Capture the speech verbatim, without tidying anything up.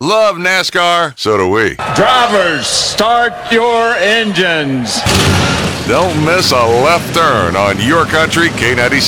Love NASCAR, so do we. Drivers, start your engines. Don't miss a left turn on your country K ninety-six.